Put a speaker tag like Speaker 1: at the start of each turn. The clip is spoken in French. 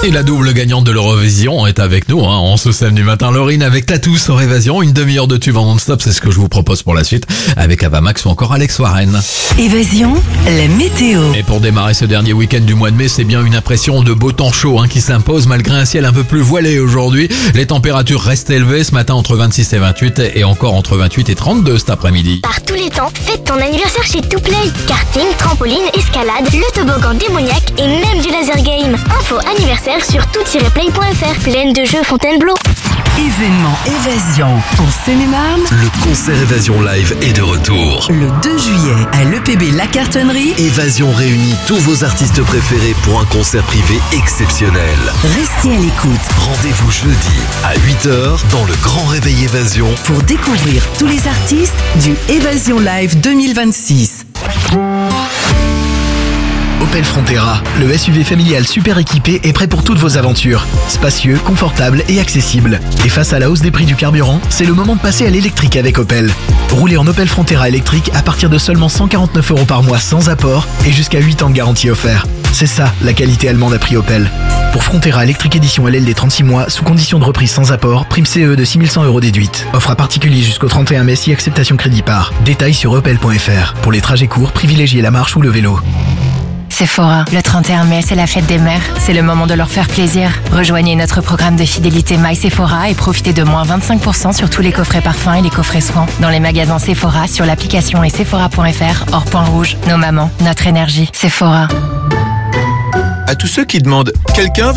Speaker 1: Et la double gagnante de l'Eurovision est avec nous, en ce samedi matin. Laurine avec Tatou sur Évasion, une demi-heure de tube en non-stop, c'est ce que je vous propose pour la suite, avec Avamax ou encore Alex Warren.
Speaker 2: Évasion, la météo.
Speaker 1: Et pour démarrer ce dernier week-end du mois de mai, c'est bien une impression de beau temps chaud qui s'impose malgré un ciel un peu plus voilé aujourd'hui. Les températures restent élevées ce matin entre 26 et 28 et encore entre 28 et 32 cet après-midi.
Speaker 3: Par tous les temps, fête ton anniversaire chez Touplay. Karting, trampoline, escalade, le toboggan démoniaque et même du laser game. Info anniversaire sur tout-play.fr. Pleine de jeux Fontainebleau.
Speaker 2: Événement Évasion en Seine-et-Marne.
Speaker 4: Le concert Évasion Live est de retour.
Speaker 2: Le 2 juillet à l'EPB La Cartonnerie.
Speaker 4: Évasion réunit tous vos artistes préférés pour un concert privé exceptionnel.
Speaker 2: Restez à l'écoute
Speaker 4: Rendez-vous jeudi à 8h dans le Grand Réveil Évasion
Speaker 2: pour découvrir tous les artistes du Évasion Live 2026.
Speaker 5: Opel Frontera, le SUV familial super équipé est prêt pour toutes vos aventures. Spacieux, confortable et accessible. Et face à la hausse des prix du carburant, c'est le moment de passer à l'électrique avec Opel. Roulez en Opel Frontera électrique à partir de seulement 149 € par mois sans apport et jusqu'à 8 ans de garantie offert. C'est ça, la qualité allemande à prix Opel. Pour Frontera électrique édition LL des 36 mois, sous condition de reprise sans apport, prime CE de 6100 € déduite. Offre à particulier jusqu'au 31 mai si acceptation crédit par. Détails sur opel.fr. Pour les trajets courts, privilégiez la marche ou le vélo.
Speaker 6: Sephora, le 31 mai, c'est la fête des mères. C'est le moment de leur faire plaisir. Rejoignez notre programme de fidélité My Sephora et profitez de moins 25% sur tous les coffrets parfums et les coffrets soins. Dans les magasins Sephora, sur l'application et sephora.fr, hors point rouge. Nos mamans, notre énergie. Sephora.
Speaker 7: À tous ceux qui demandent, quelqu'un